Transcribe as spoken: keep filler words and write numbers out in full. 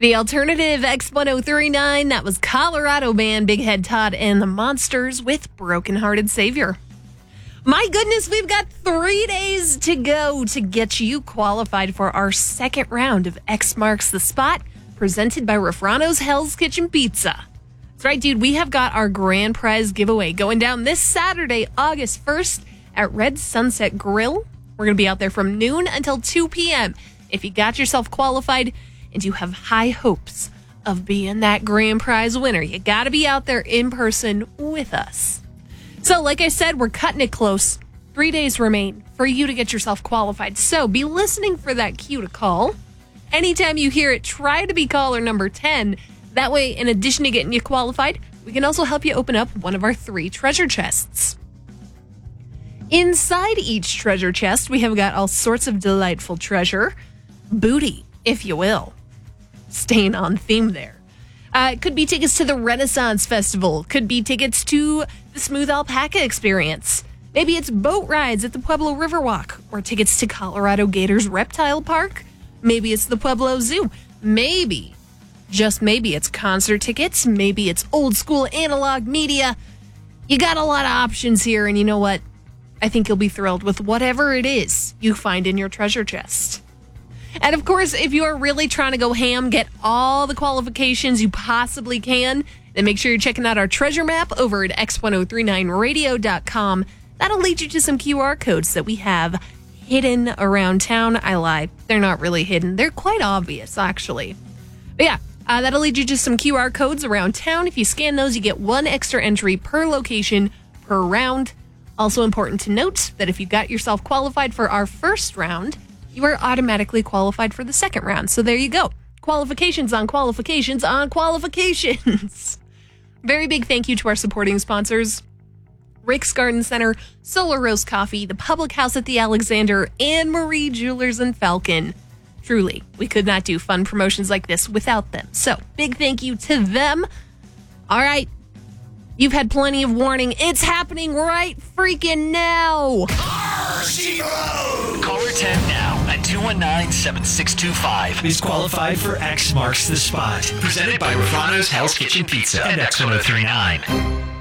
The alternative X one oh three nine, that was Colorado band Big Head Todd and the Monsters with Broken Hearted Savior. My goodness, we've got three days to go to get you qualified for our second round of X Marks the Spot, presented by Refrano's Hell's Kitchen Pizza. That's right, dude, we have got our grand prize giveaway going down this Saturday, August first at Red Sunset Grill. We're going to be out there from noon until two p.m. If you got yourself qualified and you have high hopes of being that grand prize winner, you got to be out there in person with us. So, like I said, we're cutting it close. Three days remain for you to get yourself qualified. So, be listening for that cue to call. Anytime you hear it, try to be caller number ten. That way, in addition to getting you qualified, we can also help you open up one of our three treasure chests. Inside each treasure chest, we have got all sorts of delightful treasure. Booty, if you will. Staying on theme there. Uh, it could be tickets to the Renaissance Festival. Could be tickets to the Smooth Alpaca Experience. Maybe it's boat rides at the Pueblo Riverwalk. Or tickets to Colorado Gators Reptile Park. Maybe it's the Pueblo Zoo. Maybe, just maybe, it's concert tickets. Maybe it's old school analog media. You got a lot of options here, and you know what? I think you'll be thrilled with whatever it is you find in your treasure chest. And of course, if you are really trying to go ham, get all the qualifications you possibly can, then make sure you're checking out our treasure map over at x ten thirty-nine radio dot com. That'll lead you to some Q R codes that we have hidden around town. I lie. They're not really hidden. They're quite obvious, actually. But yeah, uh, that'll lead you to some Q R codes around town. If you scan those, you get one extra entry per location per round. Also important to note that if you got yourself qualified for our first round, you are automatically qualified for the second round. So there you go. Qualifications on qualifications on qualifications. Very big thank you to our supporting sponsors, Rick's Garden Center, Solar Roast Coffee, the Public House at the Alexander, and Marie Jewelers and Falcon. Truly, we could not do fun promotions like this without them. So big thank you to them. All right. You've had plenty of warning. It's happening right freaking now. Caller ten now at two one nine, seven six two five is qualified for X Marks the Spot. Presented by Refrano's Hell's Kitchen Pizza and X ten thirty-nine.